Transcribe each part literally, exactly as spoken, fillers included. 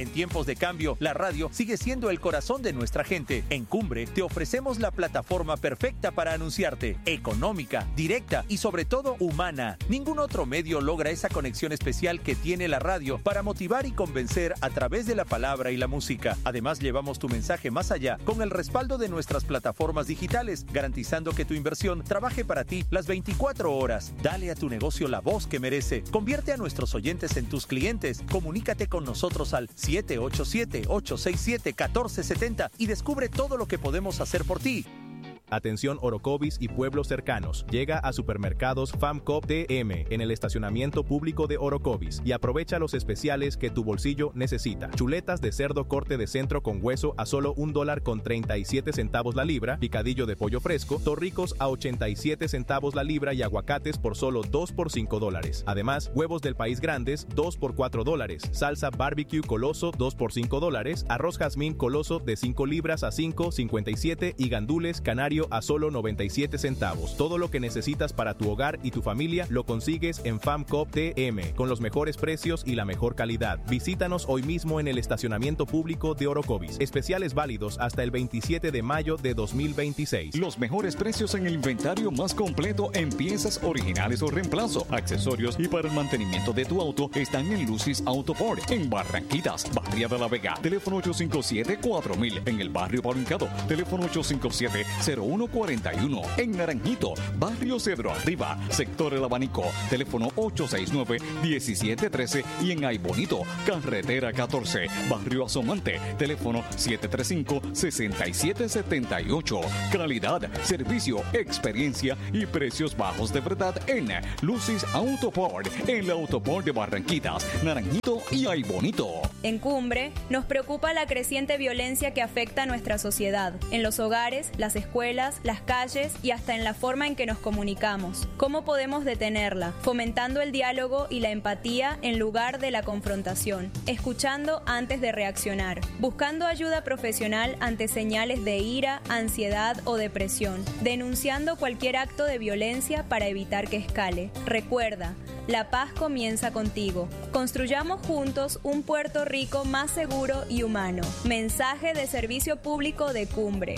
En tiempos de cambio, la radio sigue siendo el corazón de nuestra gente. En Cumbre te ofrecemos la plataforma perfecta para anunciarte, económica, directa y sobre todo humana. Ningún otro medio logra esa conexión especial que tiene la radio para motivar y convencer a través de la palabra y la música. Además, llevamos tu mensaje más allá con el respaldo de nuestras plataformas digitales, garantizando que tu inversión trabaje para ti las veinticuatro horas. Dale a tu negocio la voz que merece. Convierte a nuestros oyentes en tus clientes. Comunícate con nosotros al siete ocho siete, ocho seis siete, uno cuatro siete cero y descubre todo lo que podemos hacer por ti. Atención Orocovis y pueblos cercanos. Llega a Supermercados FAMCOP T M en el estacionamiento público de Orocovis y aprovecha los especiales que tu bolsillo necesita. Chuletas de cerdo corte de centro con hueso a solo un dólar con treinta y siete centavos la libra, picadillo de pollo fresco, torricos a ochenta y siete centavos la libra y aguacates por solo dos por cinco dólares. Además, huevos del país grandes dos por cuatro dólares, salsa barbecue coloso dos por cinco dólares, arroz jazmín coloso de cinco libras a cinco cincuenta y siete y gandules canario a solo noventa y siete centavos. Todo lo que necesitas para tu hogar y tu familia lo consigues en FAMCOP T M con los mejores precios y la mejor calidad. Visítanos hoy mismo en el estacionamiento público de Orocovis. Especiales válidos hasta el veintisiete de mayo de dos mil veintiséis. Los mejores precios en el inventario más completo en piezas originales o reemplazo, accesorios y para el mantenimiento de tu auto están en Lucis Auto Port en Barranquitas, Barria de la Vega. Teléfono ocho cinco siete, cuatro mil en el barrio Paluncado. Teléfono ocho cinco siete, cero uno cuarenta y uno en Naranjito, Barrio Cedro Arriba, Sector El Abanico, teléfono ocho seis nueve, diecisiete trece y en Aybonito, Carretera catorce, Barrio Asomante, teléfono siete tres cinco, seis siete siete ocho. Calidad, servicio, experiencia y precios bajos de verdad en Lucis Autoport, el Autoport de Barranquitas, Naranjito y Aybonito. En Cumbre, nos preocupa la creciente violencia que afecta a nuestra sociedad, en los hogares, las escuelas, las calles y hasta en la forma en que nos comunicamos. ¿Cómo podemos detenerla? Fomentando el diálogo y la empatía en lugar de la confrontación, escuchando antes de reaccionar, buscando ayuda profesional ante señales de ira, ansiedad o depresión, denunciando cualquier acto de violencia para evitar que escale. Recuerda, la paz comienza contigo. Construyamos juntos un Puerto Rico más seguro y humano. Mensaje de Servicio Público de Cumbre.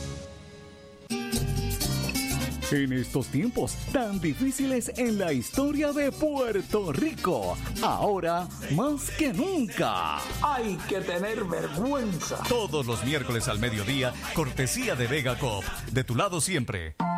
En estos tiempos tan difíciles en la historia de Puerto Rico, ahora más que nunca, hay que tener vergüenza. Todos los miércoles al mediodía, cortesía de Vega Coop. De tu lado siempre.